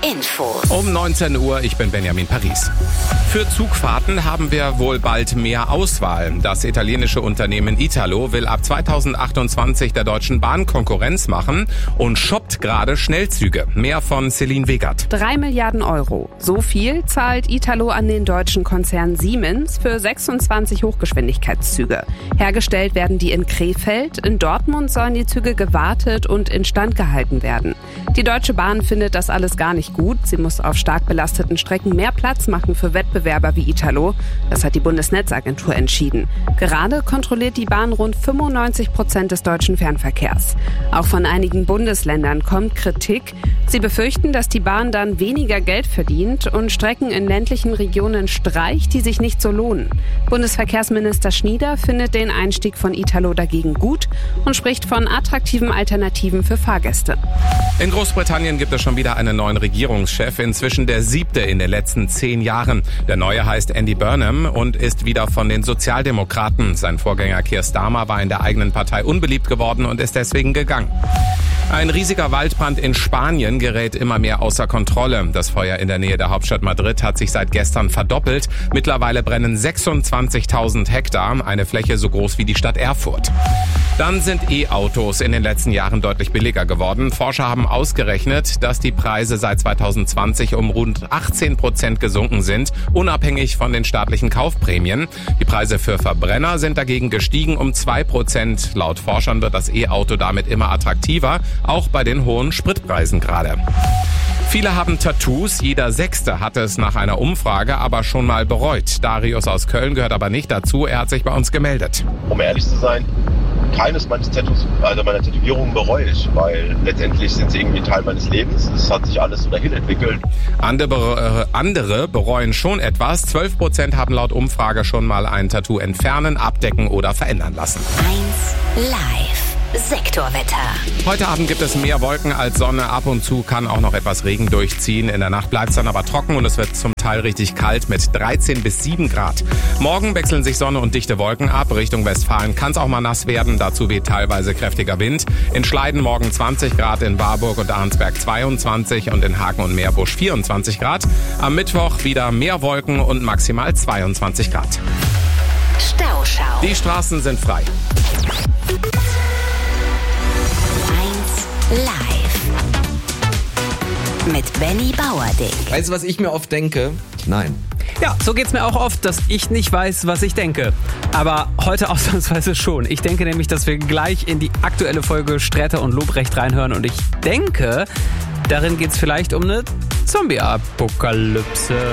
Info. Um 19 Uhr, ich bin Benjamin Paris. Für Zugfahrten haben wir wohl bald mehr Auswahl. Das italienische Unternehmen Italo will ab 2028 der Deutschen Bahn Konkurrenz machen und shoppt gerade Schnellzüge. Mehr von Celine Wegert. 3 Milliarden Euro. So viel zahlt Italo an den deutschen Konzern Siemens für 26 Hochgeschwindigkeitszüge. Hergestellt werden die in Krefeld. In Dortmund sollen die Züge gewartet und instand gehalten werden. Die Deutsche Bahn findet das alles gar nicht gut. Sie muss auf stark belasteten Strecken mehr Platz machen für Wettbewerber wie Italo. Das hat die Bundesnetzagentur entschieden. Gerade kontrolliert die Bahn rund 95% des deutschen Fernverkehrs. Auch von einigen Bundesländern kommt Kritik. Sie befürchten, dass die Bahn dann weniger Geld verdient und Strecken in ländlichen Regionen streicht, die sich nicht so lohnen. Bundesverkehrsminister Schnieder findet den Einstieg von Italo dagegen gut und spricht von attraktiven Alternativen für Fahrgäste. In Großbritannien gibt es schon wieder einen neuen Regierungschef, inzwischen der 7. in den letzten 10 Jahren. Der neue heißt Andy Burnham und ist wieder von den Sozialdemokraten. Sein Vorgänger Keir Starmer war in der eigenen Partei unbeliebt geworden und ist deswegen gegangen. Ein riesiger Waldbrand in Spanien gerät immer mehr außer Kontrolle. Das Feuer in der Nähe der Hauptstadt Madrid hat sich seit gestern verdoppelt. Mittlerweile brennen 26.000 Hektar, eine Fläche so groß wie die Stadt Erfurt. Dann sind E-Autos in den letzten Jahren deutlich billiger geworden. Forscher haben ausgerechnet, dass die Preise seit 2020 um rund 18% gesunken sind, unabhängig von den staatlichen Kaufprämien. Die Preise für Verbrenner sind dagegen gestiegen um 2%. Laut Forschern wird das E-Auto damit immer attraktiver, auch bei den hohen Spritpreisen gerade. Viele haben Tattoos, jeder Sechste hat es nach einer Umfrage aber schon mal bereut. Darius aus Köln gehört aber nicht dazu, er hat sich bei uns gemeldet. Um ehrlich zu sein, keines meines Tattoos, also meiner Tätowierungen bereue ich, weil letztendlich sind sie irgendwie Teil meines Lebens. Es hat sich alles so dahin entwickelt. Andere bereuen schon etwas. 12% haben laut Umfrage schon mal ein Tattoo entfernen, abdecken oder verändern lassen. 1 Live. Sektorwetter. Heute Abend gibt es mehr Wolken als Sonne. Ab und zu kann auch noch etwas Regen durchziehen. In der Nacht bleibt es dann aber trocken und es wird zum Teil richtig kalt mit 13 bis 7 Grad. Morgen wechseln sich Sonne und dichte Wolken ab. Richtung Westfalen kann es auch mal nass werden. Dazu weht teilweise kräftiger Wind. In Schleiden morgen 20 Grad, in Warburg und Arnsberg 22 und in Hagen und Meerbusch 24 Grad. Am Mittwoch wieder mehr Wolken und maximal 22 Grad. Stauschau. Die Straßen sind frei. Live mit Benny Bauerding. Weißt du, was ich mir oft denke? Nein. Ja, so geht's mir auch oft, dass ich nicht weiß, was ich denke. Aber heute ausnahmsweise schon. Ich denke nämlich, dass wir gleich in die aktuelle Folge Sträter und Lobrecht reinhören. Und ich denke, darin geht's vielleicht um eine Zombie-Apokalypse.